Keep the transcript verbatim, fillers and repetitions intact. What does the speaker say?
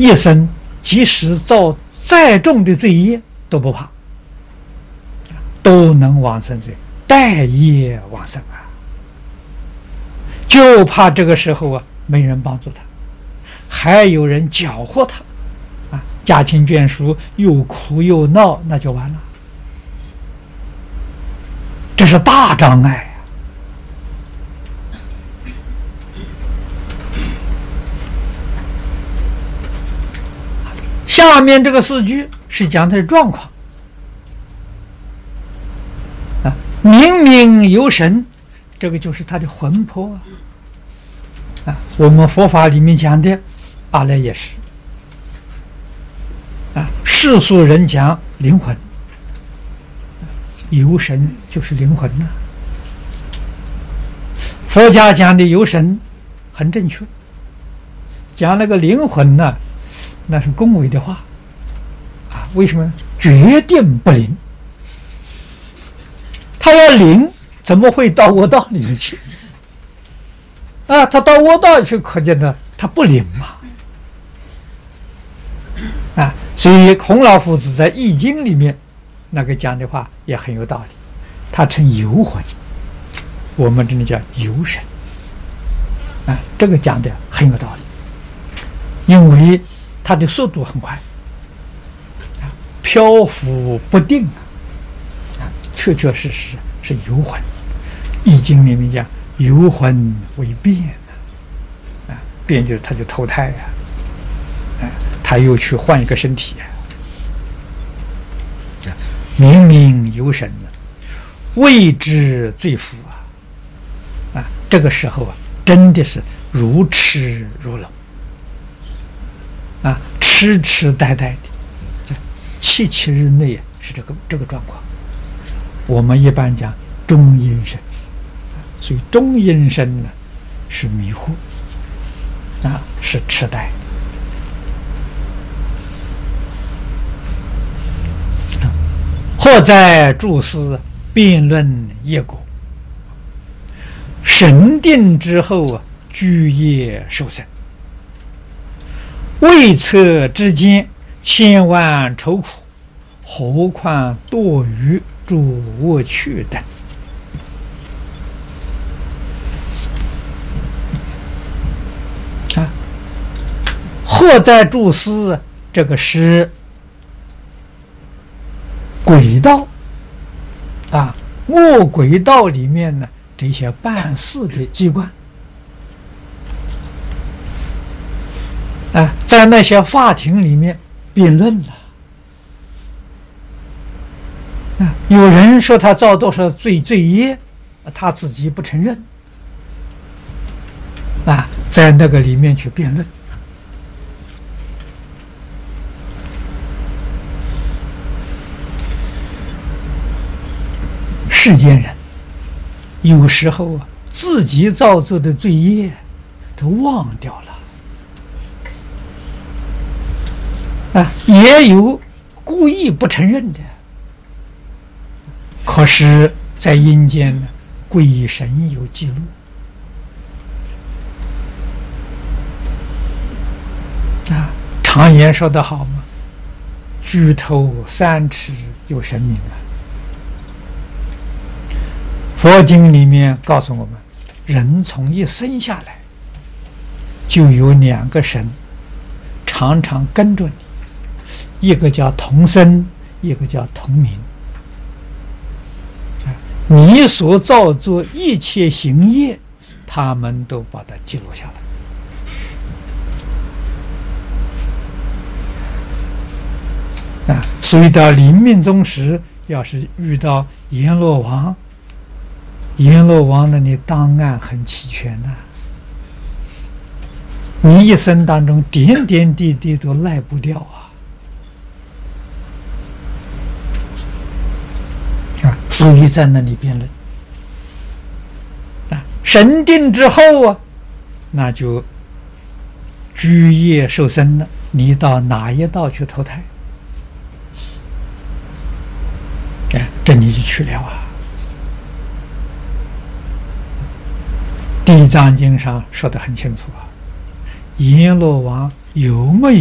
一生即使造再重的罪业都不怕，都能往生罪，带业往生啊！就怕这个时候啊，没人帮助他，还有人搅和他，啊，家亲眷属又哭又闹，那就完了。这是大障碍啊！下面这个四句是讲的状况啊，明明有神，这个就是他的魂魄啊。啊，我们佛法里面讲的阿赖耶识啊，世俗人讲灵魂，有神就是灵魂呐、啊。佛家讲的有神很正确，讲那个灵魂呢、啊，那是恭维的话啊。为什么呢？决定不灵，他要灵，怎么会到卧道里面去？啊，他到卧道去，可见呢，他不灵嘛。啊，所以孔老夫子在《易经》里面那个讲的话也很有道理，他称游魂，我们这里叫游神。啊，这个讲的很有道理，因为它的速度很快，啊，漂浮不定啊，确确实实是游魂。《易经》里面讲游魂为变啊，变就是他就投胎呀、啊，啊，他又去换一个身体呀、啊，明明游神呢，谓之罪福啊，啊，这个时候啊，真的是如痴如聋啊，痴痴呆呆的，七七日内是这个这个状况。我们一般讲中阴身。所以中阴身呢是迷惑啊，是痴呆。或在注释辩论业果，神定之后啊，居业受生，未测之间，千万愁苦，何况堕于诸恶趣等。或在注释这个是轨道啊，恶轨道里面呢，这些办事的机关啊，在那些法庭里面辩论了啊，有人说他造多少罪罪业，他自己不承认啊，在那个里面去辩论。世间人有时候啊，自己造作的罪业都忘掉了啊，也有故意不承认的。可是，在阴间呢，鬼神有记录啊。常言说得好嘛，举头三尺有神明啊。佛经里面告诉我们，人从一生下来就有两个神常常跟着你，一个叫同生，一个叫同名。你所造作一切行业，他们都把它记录下来啊。所以到临命终时，要是遇到阎罗王，阎罗王那里档案很齐全呐、啊，你一生当中点点滴滴都赖不掉啊！啊，所以在那里辩论啊，神定之后啊，那就居业受生了。你到哪一道去投胎？哎，这你就去了啊！地藏经上说得很清楚啊，阎罗王有没有